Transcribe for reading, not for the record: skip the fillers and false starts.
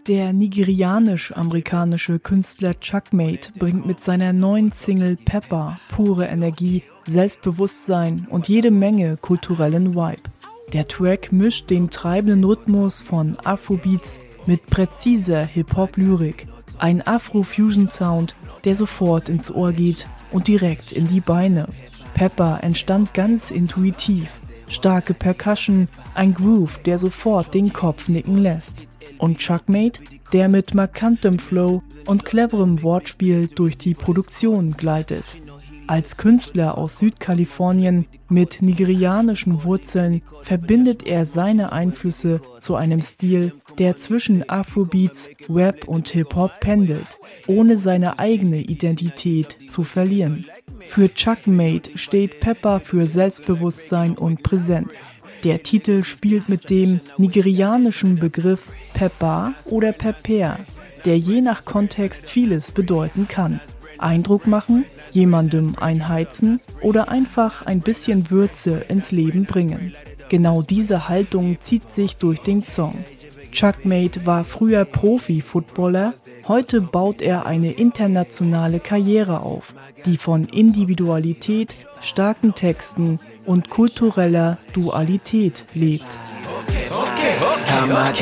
Der nigerianisch-amerikanische Künstler Chuckmate bringt mit seiner neuen Single Pepper pure Energie, Selbstbewusstsein und jede Menge kulturellen Vibe. Der Track mischt den treibenden Rhythmus von Afrobeats mit präziser Hip-Hop-Lyrik. Ein Afro-Fusion-Sound, der sofort ins Ohr geht und direkt in die Beine. Pepper entstand ganz intuitiv. Starke Percussion, ein Groove, der sofort den Kopf nicken lässt. Und Chuckmate, der mit markantem Flow und cleverem Wortspiel durch die Produktion gleitet. Als Künstler aus Südkalifornien mit nigerianischen Wurzeln verbindet er seine Einflüsse zu einem Stil, der zwischen Afrobeats, Rap und Hip-Hop pendelt, ohne seine eigene Identität zu verlieren. Für Chuckmate steht Pepper für Selbstbewusstsein und Präsenz. Der Titel spielt mit dem nigerianischen Begriff Pepper oder Pepper, der je nach Kontext vieles bedeuten kann. Eindruck machen, jemandem einheizen oder einfach ein bisschen Würze ins Leben bringen. Genau diese Haltung zieht sich durch den Song. Chuckmate war früher Profi-Footballer, heute baut er eine internationale Karriere auf, die von Individualität, starken Texten und kultureller Dualität lebt.